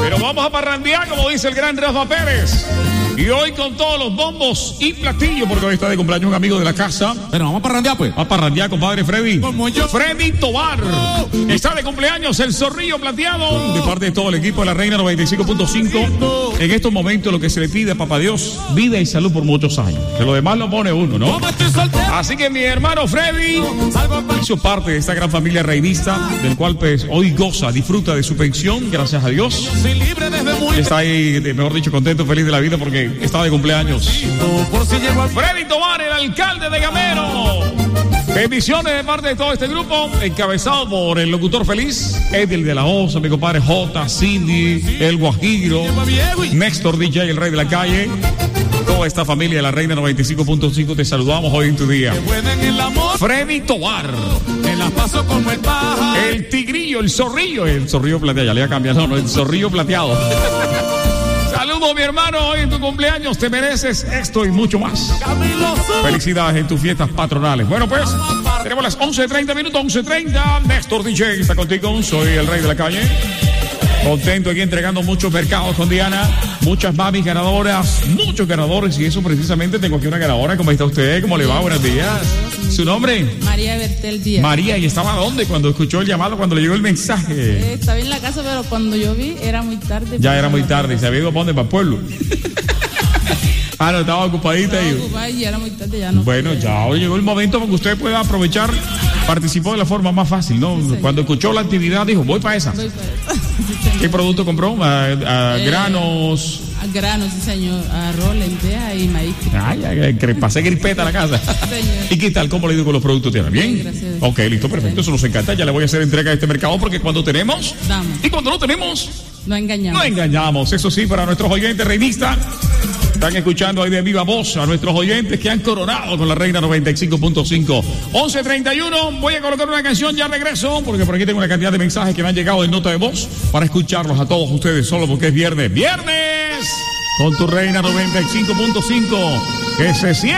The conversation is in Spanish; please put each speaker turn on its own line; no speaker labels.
Pero vamos a parrandear, como dice el gran Rafa Pérez. Y hoy con todos los bombos y platillos, porque hoy está de cumpleaños un amigo de la casa.
Bueno, vamos a parrandear, pues.
A parrandear, compadre Freddy.
Como yo.
Freddy Tobar. Está de cumpleaños el zorrillo plateado. De parte de todo el equipo de la Reina 95.5. En estos momentos lo que se le pide a Papá Dios, vida y salud por muchos años. Que lo demás lo pone uno, ¿no? Así que mi hermano Freddy hizo parte de esta gran familia reinista, del cual pues hoy goza, disfruta de su pensión, gracias a Dios. Está ahí, mejor dicho, contento, feliz de la vida porque está de cumpleaños. Freddy Tobar, el alcalde de Gamero. Bendiciones de parte de todo este grupo, encabezado por el locutor feliz, Edil de la Osa, mi compadre J, Cindy, El Guajiro, Néstor DJ, el rey de la calle. Toda esta familia de la Reina 95.5 te saludamos hoy en tu día. Freddy Tobar. El tigrillo, el zorrillo plateado, ya le voy a cambiar, no, el zorrillo plateado. Saludos, mi hermano, hoy en tu cumpleaños te mereces esto y mucho más. Felicidades en tus fiestas patronales. Bueno, pues, tenemos las 11:30 minutos, 11:30. Néstor DJ está contigo, soy el rey de la calle. Contento aquí entregando muchos mercados con Diana, muchas mamis ganadoras, muchos ganadores, y eso precisamente tengo aquí una ganadora. ¿Cómo está usted? ¿Cómo le va? Buenos días. ¿Su nombre?
María Bertel Díaz.
María, ¿y estaba dónde cuando escuchó el llamado, cuando le llegó el mensaje?
Estaba en la casa, pero cuando yo vi era muy tarde.
Ya era muy tarde, ¿se había ido para dónde? ¿Para el pueblo? Ah, no, estaba ocupadita.
Y era muy tarde, ya no.
Bueno, ya hoy llegó el momento para que usted pueda aprovechar. Participó de la forma más fácil, ¿no? Sí, cuando escuchó la actividad dijo, voy para esa. Sí, ¿qué producto compró? Granos.
Granos, sí, señor. Arroz, lenteja y maíz.
Pasé gripeta a la casa.
Señor.
¿Y qué tal? ¿Cómo le digo con los productos? ¿Bien?
Bien, gracias.
Ok, listo, perfecto. Eso nos encanta. Ya le voy a hacer entrega de este mercado porque cuando tenemos,
damos.
Y cuando no tenemos,
no engañamos.
No engañamos. Eso sí, para nuestros oyentes reinistas. Están escuchando ahí de viva voz a nuestros oyentes que han coronado con la Reina 95.5. 11:31, voy a colocar una canción, ya regreso, porque por aquí tengo una cantidad de mensajes que me han llegado en nota de voz para escucharlos a todos ustedes solo porque es viernes. ¡Viernes! Con tu Reina 95.5. Que se siente.